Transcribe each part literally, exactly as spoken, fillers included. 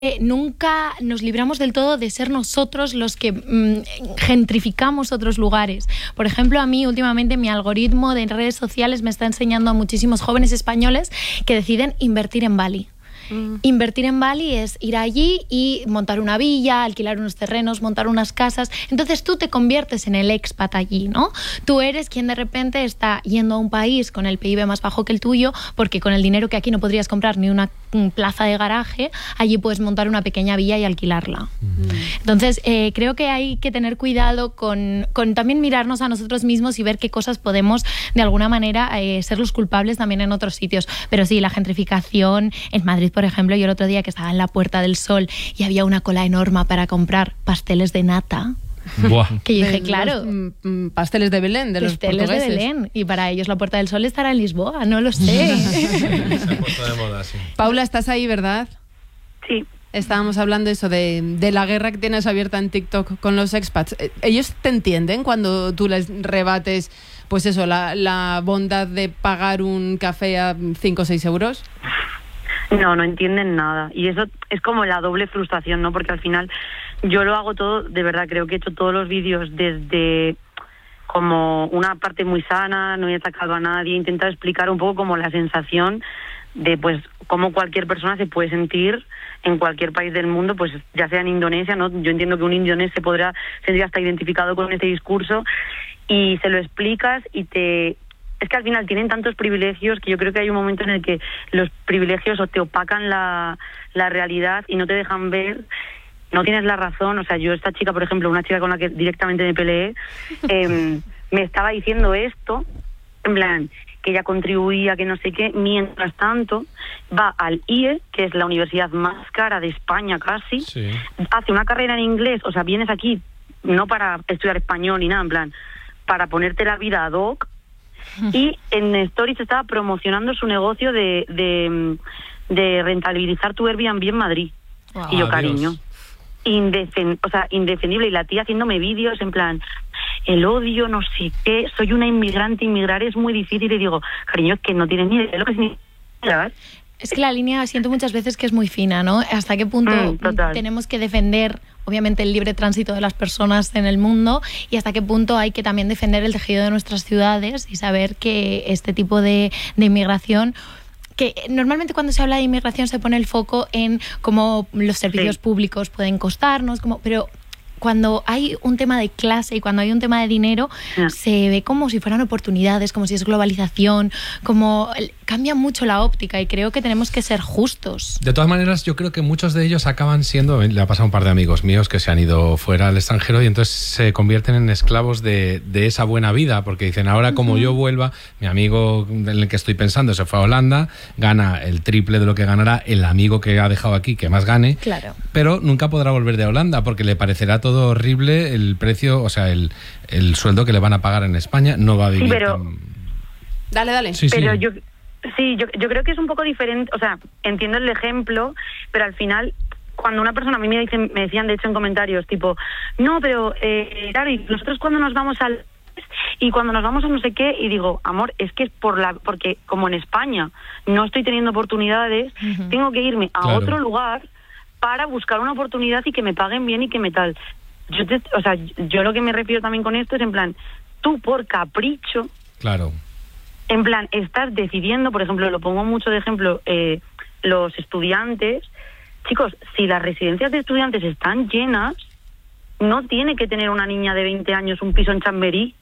nunca nos libramos del todo de ser nosotros los que mmm, gentrificamos otros lugares. Por ejemplo, a mí últimamente mi algoritmo de redes sociales me está enseñando a muchísimos jóvenes españoles que deciden invertir en Bali. Mm. Invertir en Bali es ir allí y montar una villa, alquilar unos terrenos, montar unas casas. Entonces tú te conviertes en el expat allí, ¿no? Tú eres quien de repente está yendo a un país con el P I B más bajo que el tuyo, porque con el dinero que aquí no podrías comprar ni una plaza de garaje, allí puedes montar una pequeña villa y alquilarla. Mm. Entonces eh, creo que hay que tener cuidado con, con también mirarnos a nosotros mismos y ver qué cosas podemos de alguna manera eh, ser los culpables también en otros sitios. Pero sí, la gentrificación en Madrid, por ejemplo, yo el otro día que estaba en la Puerta del Sol y había una cola enorme para comprar pasteles de nata. Buah. Que yo dije, de claro. Los, mm, pasteles de Belén, de pasteles los portugueses. de Belén. Y para ellos la Puerta del Sol estará en Lisboa, no lo sé. Se ha puesto de moda, sí. Paula, ¿estás ahí, verdad? Sí. Estábamos hablando eso de, de la guerra que tienes abierta en TikTok con los expats. ¿Ellos te entienden cuando tú les rebates, pues eso, la, la bondad de pagar un café a cinco o seis euros? No, no entienden nada. Y eso es como la doble frustración, ¿no? Porque al final yo lo hago todo, de verdad, creo que he hecho todos los vídeos desde como una parte muy sana, no he atacado a nadie, he intentado explicar un poco como la sensación de pues cómo cualquier persona se puede sentir en cualquier país del mundo, pues ya sea en Indonesia, ¿no? Yo entiendo que un indonés se podrá sentir hasta identificado con este discurso y se lo explicas y te... Es que al final tienen tantos privilegios que yo creo que hay un momento en el que los privilegios o te opacan la, la realidad y no te dejan ver, no tienes la razón. O sea, yo esta chica, por ejemplo, una chica con la que directamente me peleé, eh, me estaba diciendo esto, en plan, que ella contribuía, que no sé qué, mientras tanto va al I E, que es la universidad más cara de España casi, sí. Hace una carrera en inglés, o sea, vienes aquí no para estudiar español ni nada, en plan, para ponerte la vida ad hoc. Y en Stories estaba promocionando su negocio de, de, de rentabilizar tu Airbnb en Madrid. Wow. Y yo, cariño, indefend, o sea, indefendible. Y la tía haciéndome vídeos en plan, el odio, no sé qué, soy una inmigrante, inmigrar es muy difícil. Y digo, cariño, es que no tienes ni idea de lo que significa. Es que la línea siento muchas veces que es muy fina, ¿no? ¿Hasta qué punto mm, tenemos que defender, obviamente, el libre tránsito de las personas en el mundo y hasta qué punto hay que también defender el tejido de nuestras ciudades y saber que este tipo de, de inmigración... que normalmente cuando se habla de inmigración se pone el foco en cómo los servicios sí. públicos pueden costarnos, como, pero... cuando hay un tema de clase y cuando hay un tema de dinero, yeah. se ve como si fueran oportunidades, como si es globalización, como cambia mucho la óptica y creo que tenemos que ser justos. De todas maneras, yo creo que muchos de ellos acaban siendo, le ha pasado a un par de amigos míos que se han ido fuera al extranjero y entonces se convierten en esclavos de, de esa buena vida, porque dicen, ahora como uh-huh. yo vuelva, mi amigo en el que estoy pensando se fue a Holanda, gana el triple de lo que ganará el amigo que ha dejado aquí, que más gane, claro. pero nunca podrá volver de Holanda porque le parecerá todo horrible el precio, o sea, el, el sueldo que le van a pagar en España, no va a vivir sí, pero... tan... Dale, dale. Sí, pero sí. yo sí, yo, yo creo que es un poco diferente, o sea, entiendo el ejemplo, pero al final, cuando una persona, a mí me, dicen, me decían de hecho en comentarios, tipo, no, pero, eh, claro, y nosotros cuando nos vamos al... y cuando nos vamos a no sé qué, y digo, amor, es que es por la porque como en España no estoy teniendo oportunidades, uh-huh. tengo que irme a claro. otro lugar para buscar una oportunidad y que me paguen bien y que me tal... Yo te, o sea, yo lo que me refiero también con esto es en plan, tú por capricho, claro, en plan, estás decidiendo, por ejemplo, lo pongo mucho de ejemplo, eh, los estudiantes, chicos, si las residencias de estudiantes están llenas, no tiene que tener una niña de veinte años un piso en Chamberí.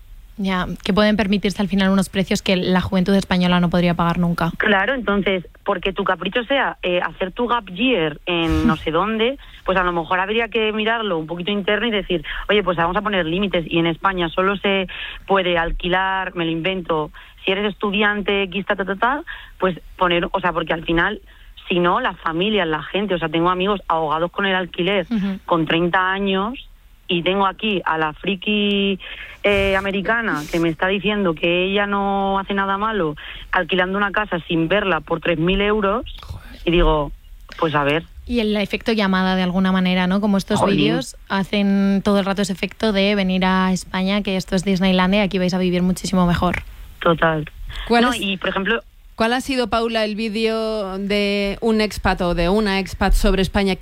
Ya, que pueden permitirse al final unos precios que la juventud española no podría pagar nunca. Claro, entonces, porque tu capricho sea eh, hacer tu gap year en no sé dónde, pues a lo mejor habría que mirarlo un poquito interno y decir, oye, pues vamos a poner límites y en España solo se puede alquilar, me lo invento, si eres estudiante, X, ta, ta, ta, ta, pues poner, o sea, porque al final, si no, las familias, la gente, o sea, tengo amigos ahogados con el alquiler uh-huh. con treinta años y tengo aquí a la friki eh, americana que me está diciendo que ella no hace nada malo alquilando una casa sin verla por tres mil euros. Joder. Y digo, pues a ver. Y el efecto llamada de alguna manera, ¿no? Como estos Jolín. vídeos hacen todo el rato ese efecto de venir a España, que esto es Disneylandia y aquí vais a vivir muchísimo mejor. Total. ¿Cuál no, es? y por ejemplo, ¿Cuál ha sido, Paula, el vídeo de un expat o de una expat sobre España